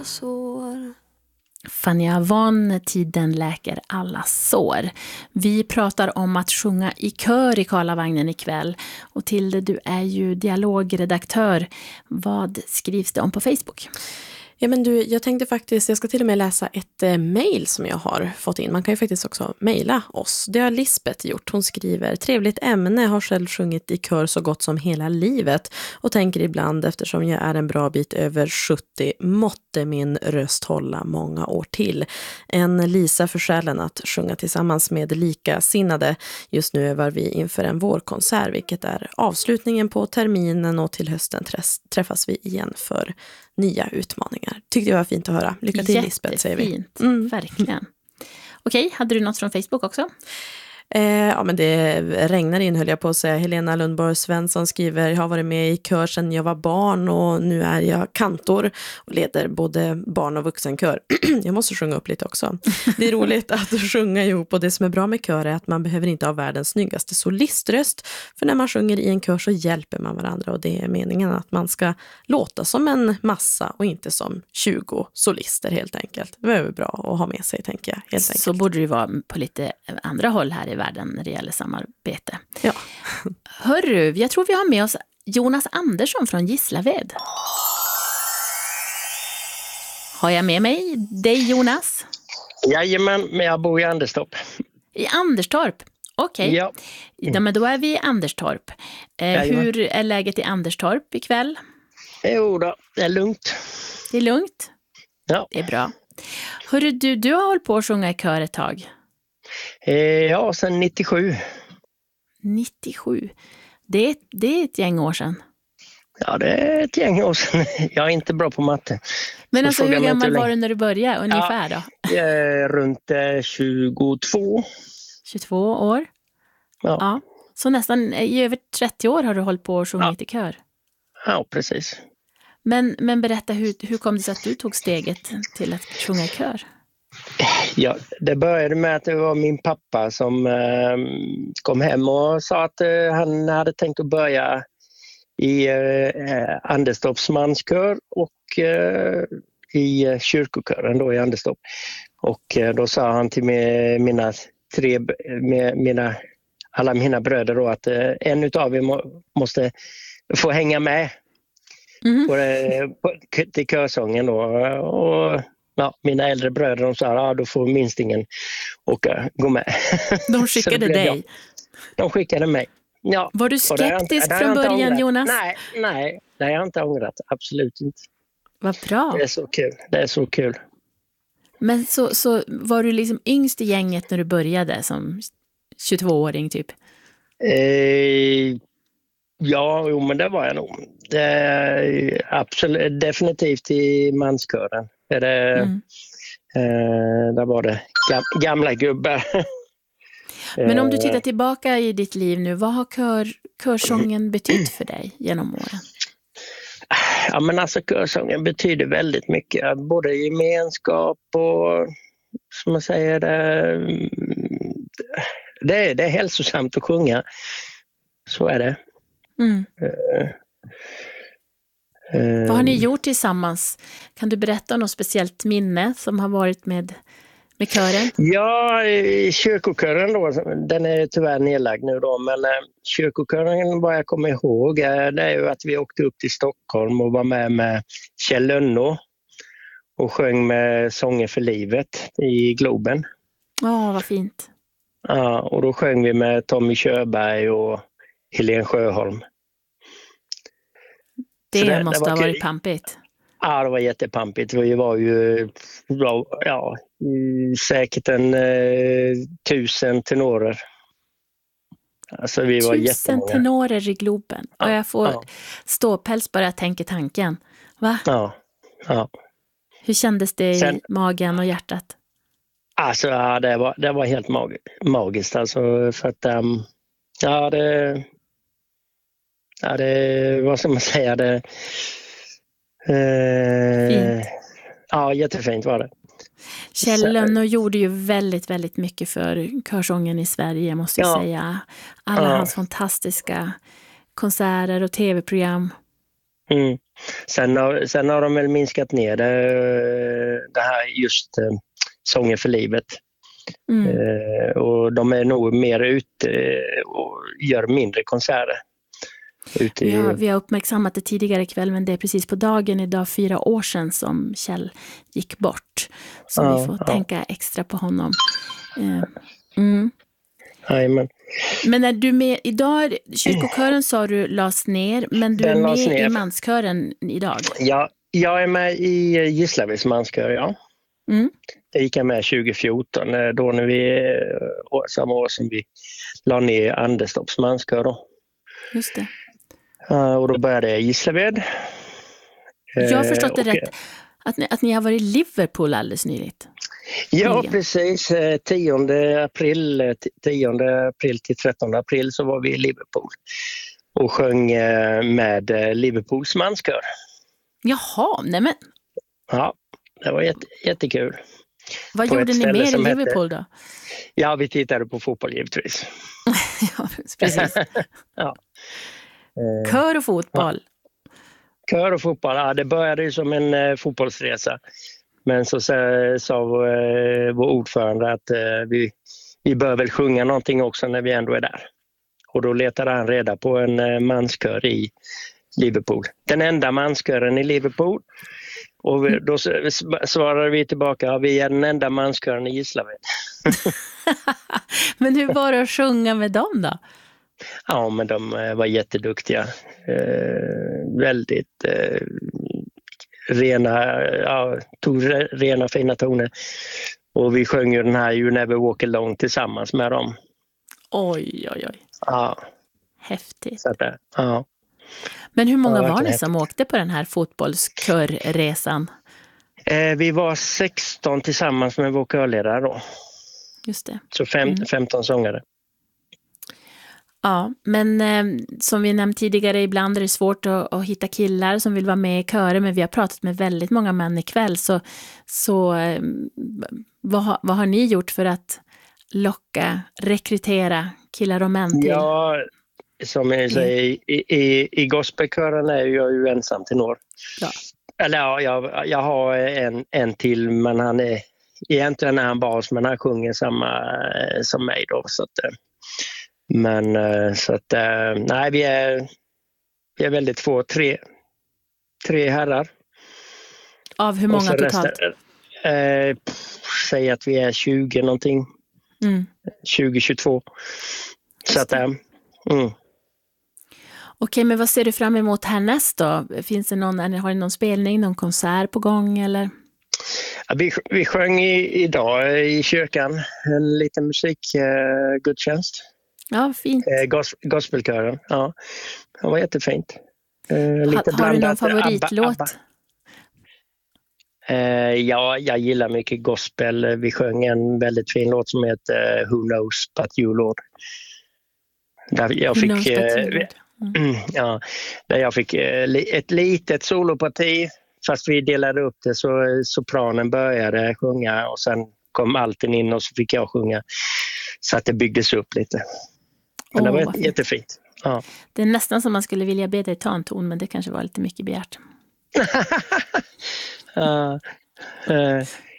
sår. Fania Von, Tiden läker alla sår. Vi pratar om att sjunga i kör i Karlavagnen ikväll. Och Tilde, du är ju dialogredaktör. Vad skrivs det om på Facebook? Ja men du, jag tänkte faktiskt, jag ska till och med läsa ett mejl som jag har fått in. Man kan ju faktiskt också mejla oss. Det har Lisbeth gjort. Hon skriver: trevligt ämne, har själv sjungit i kör så gott som hela livet. Och tänker ibland, eftersom jag är en bra bit över 70, måtte min röst hålla många år till. En Lisa för själen att sjunga tillsammans med likasinnade. Just nu övar vi inför en vårkonsert, vilket är avslutningen på terminen, och till hösten träffas vi igen för nya utmaningar. Tyckte jag var fint att höra. Lycka till Lisbeth, säger vi. Jättefint, verkligen. Okej, hade du något från Facebook också? Ja, men det regnar in, höll jag på att säga. Helena Lundborg Svensson skriver: jag har varit med i kör sedan jag var barn och nu är jag kantor och leder både barn- och vuxenkör. Jag måste sjunga upp lite också. Det är roligt att sjunga ihop, och det som är bra med kör är att man behöver inte ha världens snyggaste soliströst, för när man sjunger i en kör så hjälper man varandra, och det är meningen att man ska låta som en massa och inte som 20 solister helt enkelt. Det är bra att ha med sig, tänker jag. Helt enkelt. Så borde det vara på lite andra håll här i världen när det gäller samarbete. Ja. Hörru, jag tror vi har med oss Jonas Andersson från Gislaved. Har jag med mig dig, Jonas? Jajamän, men jag bor i Anderstorp. I Anderstorp? Okej. Ja. Ja, men då är vi i Anderstorp. Hur är läget i Anderstorp ikväll? Jo då, det är lugnt. Det är lugnt? Ja. Det är bra. Hörru, du har hållit på att sjunga i kör ett tag. Ja, sedan 97. 97. Det är ett gäng år sedan. Ja, det är ett gäng år sedan. Jag är inte bra på matte. Men alltså, hur gammal var du när du började ungefär då? Runt 22. 22 år? Ja. Så nästan i över 30 år har du hållit på och sjungit i kör. Ja, precis. Men berätta, hur kom det sig att du tog steget till att sjunga i kör? Ja, det började med att det var min pappa som kom hem och sa att han hade tänkt att börja i Anderstorps manskör och i kyrkokören då i Anderstorp. Och då sa han till alla mina bröder då att en utav er måste få hänga med till körsången då. Och ja, mina äldre bröder, de sa då får minst ingen gå med. De skickade dig? De skickade mig. Ja. Var du skeptisk från början, Jonas? Nej, det har jag inte ångrat. Absolut inte. Vad bra. Det är så kul. Men så var du liksom yngst i gänget när du började som 22-åring typ? Ja, men det var jag nog. Absolut, definitivt i manskören. Där var det gamla gubbar. Men om du tittar tillbaka i ditt liv nu, vad har körsången betytt för dig genom åren? Ja, men alltså körsången betyder väldigt mycket. Både gemenskap och, som man säger, det är hälsosamt att sjunga. Så är det. Vad har ni gjort tillsammans? Kan du berätta om något speciellt minne som har varit med kören? Ja, kyrkokören då, den är tyvärr nedlagd nu då, men kyrkokören, vad jag kommer ihåg, det är ju att vi åkte upp till Stockholm och var med Kjell Lönnå och sjöng med Sånger för livet i Globen. Vad fint. Ja, och då sjöng vi med Tommy Körberg och Helene Sjöholm. Det måste ha varit pampigt. Ja, det var jättepampigt. Vi var ju säkert 1000 tenorer. Alltså vi var 1000 tenorer i Globen. Och jag får ståpäls bara jag tänker tanken. Va? Ja. Hur kändes det i magen och hjärtat? Alltså det var helt magiskt. Alltså för att det vad ska man säga, det fint. Ja, jättefint var det. Kjell Lönnå gjorde ju väldigt, väldigt mycket för körsången i Sverige, måste jag säga. Alla hans fantastiska konserter och tv-program. Sen har de väl minskat ner det här just Sånger för livet. Och de är nog mer ute och gör mindre konserter. Vi har uppmärksammat det tidigare ikväll, men det är precis på dagen idag 4 år sedan som Kjell gick bort. Så vi får tänka extra på honom. Men är du med idag? Kyrkokören sa du lades ner, men du är med i manskören idag? Ja, jag är med i Gislaveds manskör, ja. Det gick jag med 2014, då när samma år som vi la ner Anderstorps manskör då. Just det. Och då började jag i Gislaved. Jag har förstått det rätt att ni har varit i Liverpool alldeles nyligt. Ja, precis. 10 april till 13 april så var vi i Liverpool och sjöng med Liverpools manskör. Jaha, nämen. Ja, det var jättekul. Vad gjorde ni mer i Liverpool då? Ja, vi tittade på fotboll givetvis. Ja, precis. Ja. Kör och fotboll. Ja. Kör och fotboll, ja, det började ju som en fotbollsresa. Men så sa vår ordförande att vi bör väl sjunga någonting också när vi ändå är där. Och då letade han reda på en manskör i Liverpool. Den enda manskören i Liverpool. Och då svarade vi tillbaka, vi är den enda manskören i Gislaved. Men hur var det att sjunga med dem då? Ja, men de var jätteduktiga. Väldigt tog rena fina toner. Och vi sjöng ju den här You Never Walk Alone tillsammans med dem. Oj. Ja. Häftigt. Så att, ja. Men hur många var ni som åkte på den här fotbollskörresan? Vi var 16 tillsammans med vår körledare då. Just det. Så 15 sångare. Ja, men som vi nämnt tidigare, ibland är det svårt att hitta killar som vill vara med i kören, men vi har pratat med väldigt många män ikväll. Så vad har ni gjort för att rekrytera killar och män till? Ja, som jag säger, i gospelkören är jag ju ensam tenor. Ja. Eller ja, jag har en till, men han är egentligen är han bas, men han sjunger samma som mig då. Så att, nej, vi är väldigt få, tre herrar. Av hur många totalt? Säg att vi är 20 någonting. 20-22. Så att Okej, men vad ser du fram emot härnäst då? Finns det har ni någon spelning, någon konsert på gång eller? Ja, vi sjöng idag i kyrkan en liten musikgudstjänst. Ja, fint. Gospelkören, ja. Det var jättefint. Har du någon favoritlåt? Ja, jag gillar mycket gospel. Vi sjöng en väldigt fin låt som heter Who Knows But You Lord. Där jag fick ett litet soloparti, fast vi delade upp det så sopranen började sjunga och sen kom alten in och så fick jag sjunga. Så att det byggdes upp lite. Men det var jättefint. Ja. Det är nästan som man skulle vilja be dig ta en ton, men det kanske var lite mycket begärt.